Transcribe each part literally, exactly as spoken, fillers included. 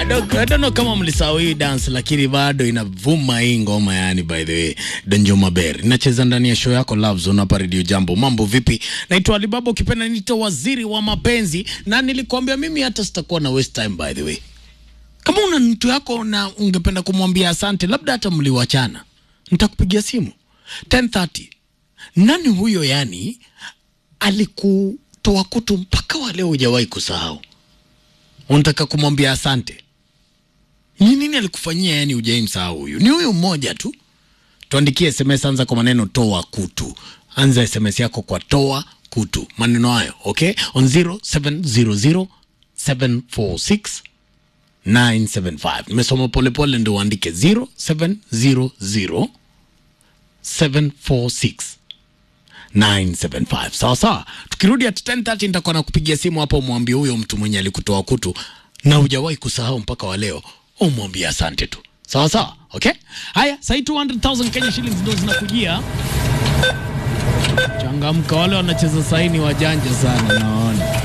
don't, I don't know kama mlisahau hii dance lakini bado inavuma hii ngoma yani. By the way, Donjo Maber inacheza ndani ya show yako Love Zone hapa Radio Jambo. Mambo vipi? Naitwa Alibaba, ukipenda nito waziri wa mapenzi, na nilikwambia mimi hata sitakuwa na waste time. By the way, kama una mtu yako na ungependa kumwambia asante, labda hata mliwachana, nitakupigia simu ten thirty. Nani huyo yani alikutoa kutu mpaka wa leo hujawahi kusahau? Unataka kumwambia asante. Ni nini alikufanyia yani hujaimsahau huyu? Ni huyu mmoja tu. Tuandikie S M S, anza kwa maneno toa kutu. Anza S M S yako kwa toa kutu. Maneno hayo, okay? On zero seven zero zero seven four six nine seven five. Nimesoma pole pole ndio uandike zero seven zero zero seven four six nine seven five. Sawa sawa. Tukirudi at ten thirty nitakuwa nakupigia simu hapo, umwambie huyo mtu mwenye alikutoa kutu na hujawahi kusahau mpaka wa leo, umwambie asante tu. Sawa sawa. Okay? Haya, sasa two hundred thousand Kenya shillings ndio zinakujia. Changamka, wale wanacheza saini wajanja sana naona.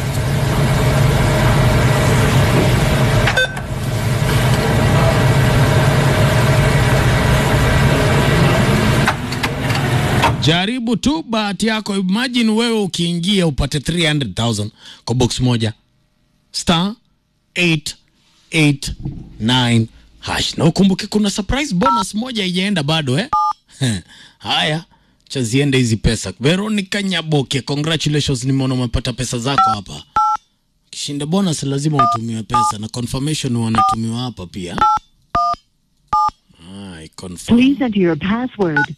Jaribu tu bahati yako. Imagine wewe ukiingia upate three hundred thousand kwa box moja. Star eight eight nine hash. Na ukumbuke kuna surprise bonus moja ijaenda bado eh. Haya, chaziende hizi pesa. Veronica Nyaboke, congratulations, nimeona umepata pesa zako hapa. Kishinda bonus lazima utumiwe pesa, na confirmation wanatumiwa hapa pia. Ai, confirm. Please enter your password.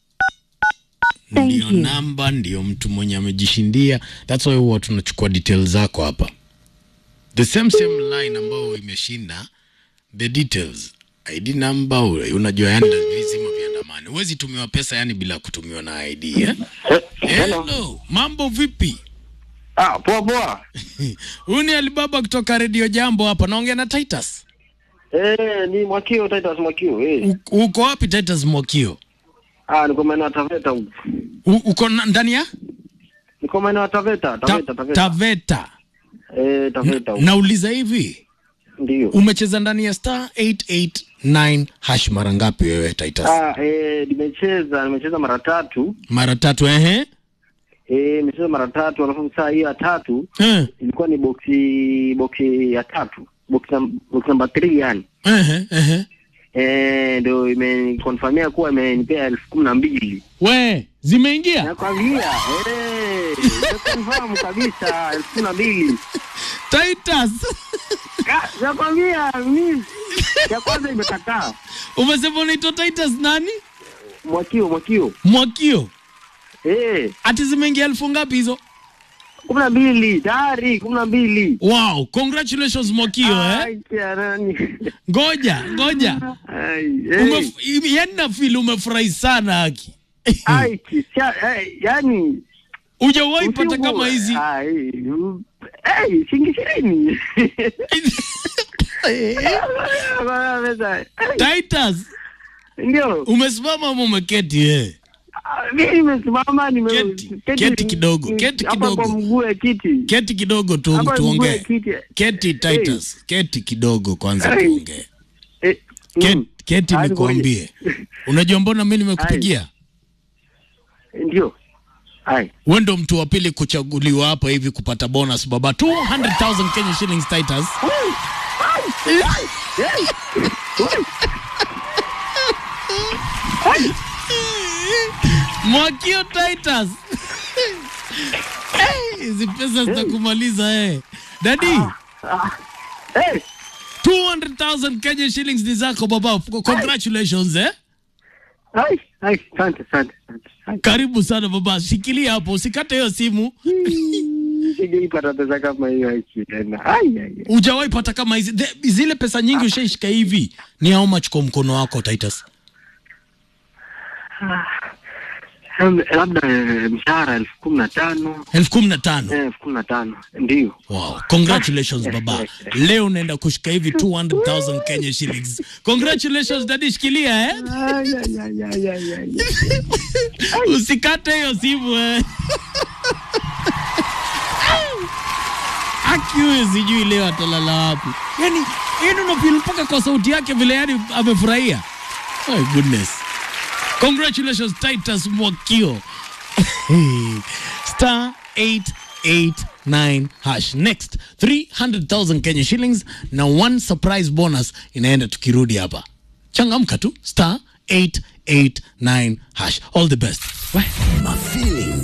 Ndio namba, ndio mtu mwenye amejishindia. That's why huwa tunachukua details zako hapa. The same same line ambayo imeshinda, the details, I D number, unajua yani lazima viandamane. Huwezi tumiwa pesa yani bila kutumiwa na I D eh? Hello. Hello. Mambo vipi? Ah, poa poa. Uni Alibaba kutoka Radio Jambo hapa. Naongea na Titus. Eh, ni Mwakio, Titus Mwakio. Eh. Uko wapi Titus Mwakio? Ah, niko maeneo ya Taveta huko. Uko ndani ya? Niko maeneo ya Taveta, Taveta, Taveta. Taveta. Eh, Taveta huko. Nauliza hivi. Ndio. Umecheza ndani ya star eight eight nine hash mara ngapi wewe Titus? Ah, eh, nimecheza, nimecheza mara tatu. Mara tatu ehe. Eh, nimecheza mara tatu, alafu saa hii ya tatu Eh. ilikuwa ni boxi boxi ya tatu. Box box number three yani. Ehe, ehe. Eh, ndio imenikonfirmia kuwa imenipea elfu kumi na mbili. We, zimeingia? Nakwambia, eh, nimeconfirm kabisa elfu kumi na mbili. Titus. Nakwambia mimi ya kwanza imekataa. Umesema unaitwa Titus nani? Mwakio, Mwakio. Mwakio. Eh. Ati zimeingia elfu ngapi hizo? kumi na mbili, tayari kumi na mbili. Wow, congratulations Mwakio eh. Ai, kiarani. Ngoja, ngoja. Ai, Ume, yani na feel umefurahi sana haki. ai, kisha, yani hujawahi pata kama hizi. Ai, ai, shilingi ishirini. Titus. Ndio. Umesimama ama umeketi eh? Mimi nimesimama, nime keti, keti kidogo, keti kidogo. Hapa mguu ya kiti. Keti kidogo tu tuongee. Keti Titus, keti kidogo kwanza tuongee. Eh, Keti, keti nikuambie. Unajua mbona mimi nimekupigia? Ndio. Hai. Wewe ndo mtu wa pili kuchaguliwa hapa hivi kupata bonus baba. two hundred thousand Kenya shillings Titus. Mwakio Titus. Eh, hizi pesa zitakumaliza eh. Daddy. Eh. two hundred thousand Kenya shillings ni zako baba. Congratulations eh. Hai, hai, asante, asante. Karibu sana baba. Shikilia hapo, usikate hiyo simu. Sijaipata pesa kama hiyo hichi tena. Ai ai. Hujawahi pata kama hizi. The, zile pesa nyingi ushaishika hivi. Ni how much kwa mkono wako Titus? Um, labda mshahara elfu kumi na tano. elfu kumi na tano? Eh, elfu kumi na tano. Ndio. Wow, congratulations baba. Leo unaenda kushika hivi two hundred thousand Kenya shillings. Congratulations daddy, shikilia eh. Ay ay ay ay ay ay. Usikate hiyo simu eh. Aki huyu sijui leo atalala wapi. Yani, yani unafeel mpaka kwa sauti yake vile yani amefurahia. Oh goodness. Congratulations Titus Mwakio. Star eight eight nine hash. Next, three hundred thousand Kenya shillings na one surprise bonus inaenda tukirudi hapa. Changamka tu. Star eight eight nine hash. All the best. Bye. My feeling